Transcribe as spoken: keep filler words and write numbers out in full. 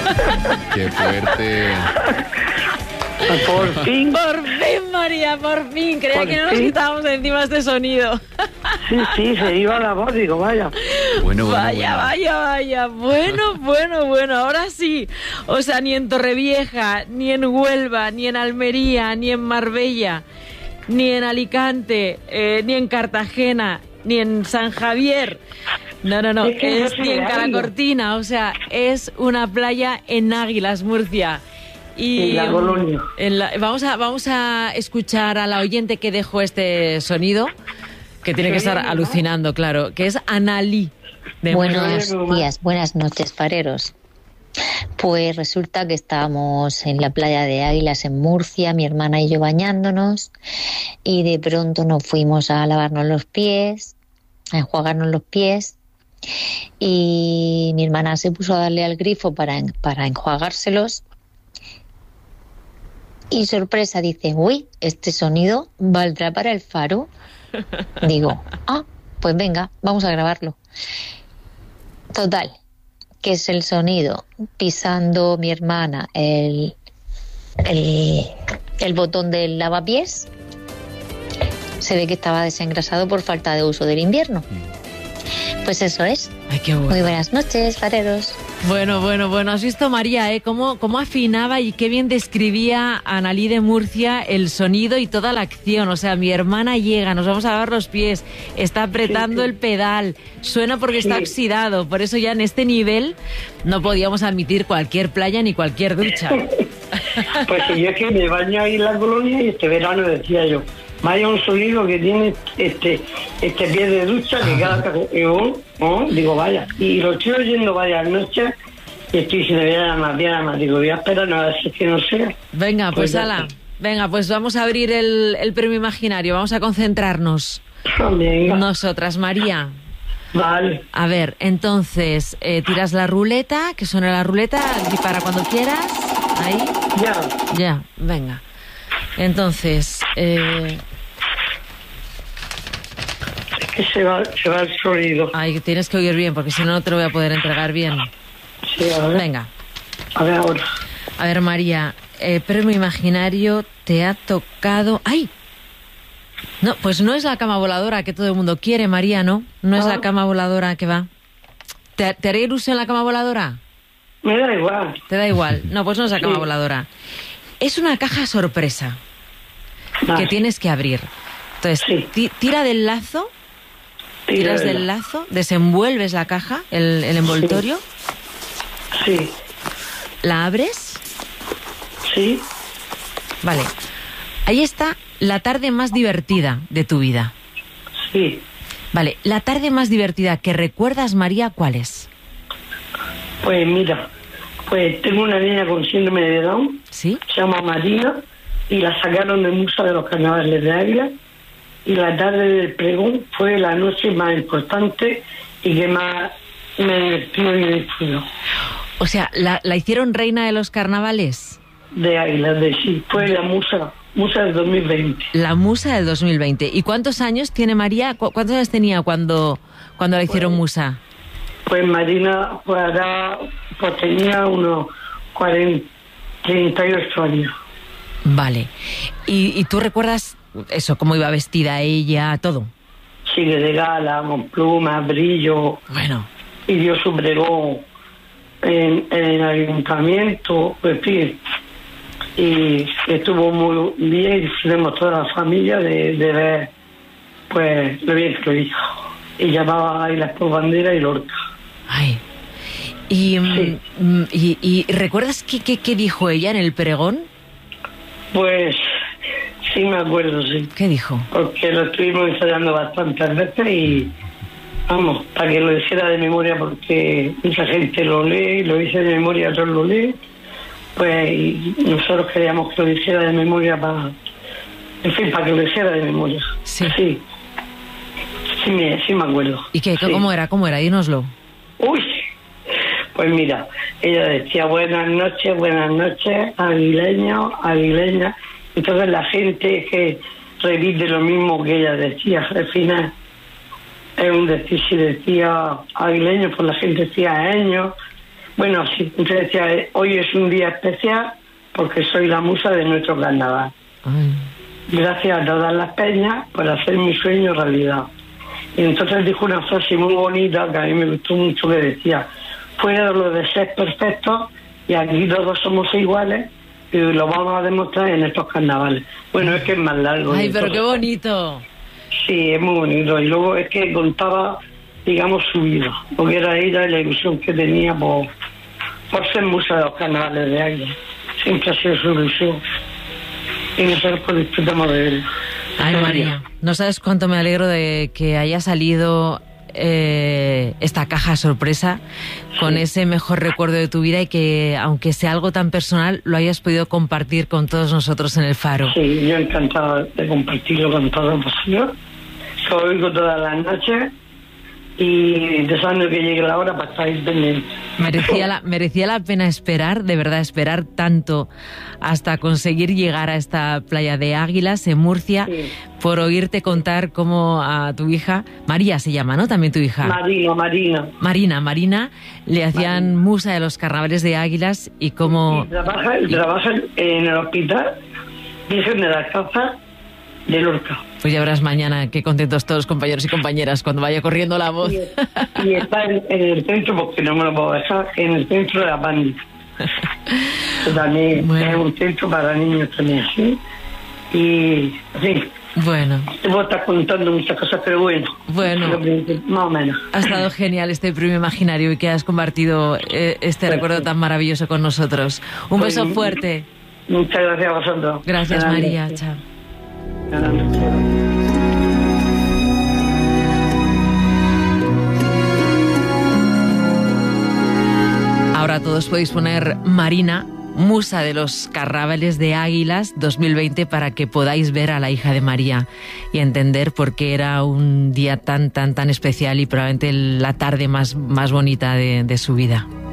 Qué fuerte. Por fin. Por fin, María, por fin. Creía Por que no nos fin. quitábamos de encima este sonido. Sí, sí, se iba la voz, digo, vaya. Bueno, bueno, Vaya, bueno. vaya, vaya. Bueno, bueno, bueno. Ahora sí. O sea, ni en Torrevieja, ni en Huelva, ni en Almería, ni en Marbella, ni en Alicante, eh, ni en Cartagena, ni en San Javier. No, no, no. Es que yo Es soy ni en de Águila. Caracortina. O sea, es una playa en Águilas, Murcia. Y En la Colonia. en la- vamos a vamos a escuchar a la oyente que dejó este sonido, que tiene que estar alucinando, claro, que es Analí. de Buenos Bueno. días, buenas noches, fareros. Pues resulta que estábamos en la playa de Águilas en Murcia, mi hermana y yo bañándonos, y de pronto nos fuimos a lavarnos los pies, a enjuagarnos los pies, y mi hermana se puso a darle al grifo para, en- para enjuagárselos, y sorpresa dice, uy, este sonido valdrá para el faro. Digo, ah, pues venga, vamos a grabarlo. Total, que es el sonido pisando mi hermana el, el, el botón del lavapiés. Se ve que estaba desengrasado por falta de uso del invierno. Pues eso es. Ay, qué bueno. Muy buenas noches, fareros. Bueno, bueno, bueno, has visto, María, ¿eh? Cómo, cómo afinaba y qué bien describía Analí de Murcia el sonido y toda la acción. O sea, mi hermana llega, nos vamos a lavar los pies, está apretando Sí, sí. el pedal, suena porque está Sí. oxidado. Por eso ya en este nivel no podíamos admitir cualquier playa ni cualquier ducha. Pues si yo es que me baño ahí en la Colonia y este verano decía yo, vaya un sonido que tiene este este pie de ducha que cada que oh, oh, digo vaya, y lo estoy oyendo varias noches y estoy diciendo voy a llamar, voy a llamar, digo voy a esperar a ver si es que no sea. Venga, pues, Pues ya ala, está. venga, pues vamos a abrir el, el premio imaginario, vamos a concentrarnos. Venga, Nosotras, María. vale, A ver, entonces, eh, tiras la ruleta, que suena la ruleta, y para cuando quieras, ahí, ya, ya, venga. Entonces, eh, es que se va, se va el sonido. ay, tienes que oír bien, porque si no, no te lo voy a poder entregar bien. Sí, a ver, Venga, a ver ahora. a ver, María, eh, premio imaginario te ha tocado... ¡Ay! No, pues no es la cama voladora que todo el mundo quiere, María, ¿no? No es Ah. la cama voladora que va. ¿Te, te haré ilusión la cama voladora? Me da igual. ¿Te da igual? No, pues no es la cama Sí. voladora. Es una caja sorpresa Vale, que tienes que abrir. Entonces, Sí. ti- tira del lazo, tiras tírala. del lazo, desenvuelves la caja, el, el envoltorio, Sí, la abres. sí, Vale. Ahí está la tarde más divertida de tu vida. sí. Vale, la tarde más divertida que recuerdas, María, ¿cuál es? Pues mira, pues tengo una niña con síndrome de Down, ¿Sí? se llama Marina, y la sacaron de Musa de los Carnavales de Águila, y la tarde del pregón fue la noche más importante y que más me divertió y disfrutó. O sea, ¿la, la hicieron reina de los carnavales? De Águila, de sí, fue la Musa, Musa del dos mil veinte. La musa del dos mil veinte. ¿Y cuántos años tiene María? ¿Cu- ¿Cuántos años tenía cuando, cuando la hicieron musa? Pues Marina pues, ahora, pues tenía unos cuarenta, treinta y ocho años. Vale. ¿Y, y tú recuerdas eso, cómo iba vestida ella, todo? Sigue de gala, con plumas, brillo, Bueno, y dio su pregón en, en el ayuntamiento, pues sí, y estuvo muy bien, y disfrutamos toda la familia de, de ver pues lo bien que lo hizo. Y llamaba ahí las por bandera y Lorca. ay. ¿Y, Sí. mm, y, y recuerdas qué, qué, qué dijo ella en el pregón? Pues sí me acuerdo, sí, ¿Qué dijo? porque lo estuvimos ensayando bastantes veces y vamos, para que lo hiciera de memoria, porque mucha gente lo lee, lo dice de memoria, otros lo leen, pues y nosotros queríamos que lo hiciera de memoria para, en fin, para que lo hiciera de memoria. Sí. Sí, sí me, sí me acuerdo. ¿Y qué? Sí. ¿Cómo era? ¿Cómo era? Dínoslo. Uy, pues mira, ella decía buenas noches, buenas noches, aguileños, aguileñas. Entonces la gente que repite lo mismo que ella decía al final. Es un decir, si decía aguileños, pues la gente decía años, Bueno, sí, entonces decía, eh, hoy es un día especial porque soy la musa de nuestro carnaval. Ay. Gracias a todas las peñas por hacer mi sueño realidad. Y entonces dijo una frase muy bonita que a mí me gustó mucho, que decía, fuera de lo de ser perfectos, y aquí todos somos iguales, y lo vamos a demostrar en estos carnavales. Bueno, es que es más largo. Ay, pero entonces, qué bonito. sí, es muy bonito. Y luego es que contaba, digamos, su vida, porque era ella y la ilusión que tenía por, por ser musa de los carnavales de Águila. Siempre ha sido su ilusión. Y nosotros pues disfrutamos de él. Ay, María, no sabes cuánto me alegro de que haya salido eh, esta caja sorpresa con Sí. ese mejor recuerdo de tu vida y que, aunque sea algo tan personal, lo hayas podido compartir con todos nosotros en el Faro. Sí, yo encantado de compartirlo con todos vosotros. Lo oigo todas las noches y deseando que llegue la hora para estar ahí pendiente. Merecía la, merecía la pena esperar, de verdad, esperar tanto hasta conseguir llegar a esta playa de Águilas en Murcia, Sí. por oírte contar cómo a tu hija, María se llama, ¿no? También tu hija. Marina, Marina. Marina, Marina, le hacían Marina. musa de los carnavales de Águilas y cómo... Y trabaja, y trabaja en el hospital Virgen de las Causas de Lorca. Pues ya verás mañana qué contentos todos los compañeros y compañeras cuando vaya corriendo la voz. Y, y está en, en el centro, porque no me lo puedo dejar, en el centro de la Pandi. Que también Bueno. es un centro para niños también, ¿sí? Y, en fin, Bueno, te puedo estar contando muchas cosas, pero bueno. Bueno. Lo que- más o menos. ha estado genial este premio imaginario y que has compartido eh, este recuerdo tan maravilloso con nosotros. Un Pues, beso fuerte. Muchas gracias a vosotros. Gracias, Buenas María. noches. Chao. Buenas noches. Ahora todos podéis poner Marina, musa de los carnavales de Águilas dos mil veinte, para que podáis ver a la hija de María y entender por qué era un día tan, tan, tan especial y probablemente la tarde más, más bonita de, de su vida.